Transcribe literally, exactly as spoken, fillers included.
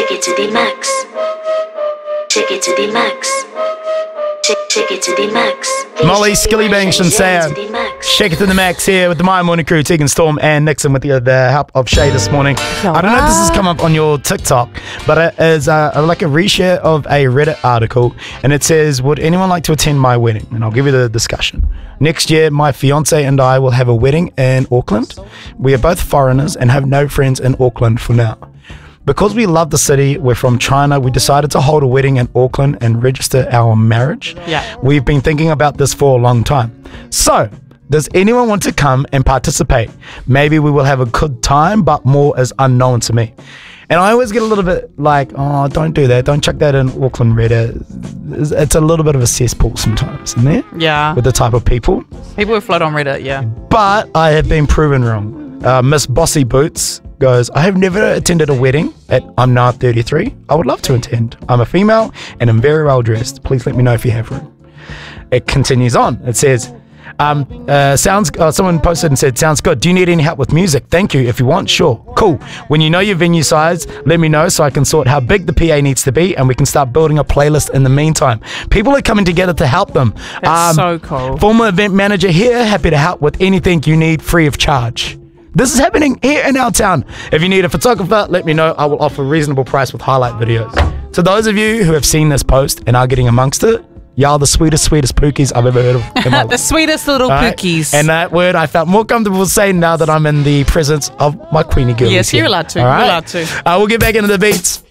Take it to the max. Take it to the max. Take, take it to the max. Molly, Skilly Banks and Sam. Shake it to the max here with the My Morning Crew, Tegan Storm and Nixon with the, the help of Shay this morning. I don't know if this has come up on your TikTok, but it is uh, like a reshare of a Reddit article, and it says, would anyone like to attend my wedding? And I'll give you the discussion. Next year, my fiance and I will have a wedding in Auckland. We are both foreigners and have no friends in Auckland for now. Because we love the city, we're from China, we decided to hold a wedding in Auckland and register our marriage. Yeah. We've been thinking about this for a long time. So, does anyone want to come and participate? Maybe we will have a good time, but more is unknown to me. And I always get a little bit like, oh, don't do that. Don't chuck that in Auckland Reddit. It's- It's a little bit of a cesspool sometimes, isn't there? Yeah. With the type of people. People who float on Reddit, yeah. But I have been proven wrong. Uh, Miss Bossy Boots goes, I have never attended a wedding. At I'm now thirty-three. I would love to attend. I'm a female and I'm very well dressed. Please let me know if you have room. It continues on. It says, um, uh, sounds. Uh, someone posted and said, sounds good. Do you need any help with music? Thank you. If you want, sure. Cool. When you know your venue size, let me know so I can sort how big the P A needs to be and we can start building a playlist in the meantime. People are coming together to help them. That's so cool. Former event manager here, happy to help with anything you need free of charge. This is happening here in our town. If you need a photographer, let me know. I will offer a reasonable price with highlight videos. To those of you who have seen this post and are getting amongst it, y'all the sweetest, sweetest pookies I've ever heard of in my life. The sweetest little All right? pookies. And that word I felt more comfortable saying now that I'm in the presence of my Queenie girlies. Yes, you're here. allowed to. All You're right? allowed to. Uh, we'll get back into the beats.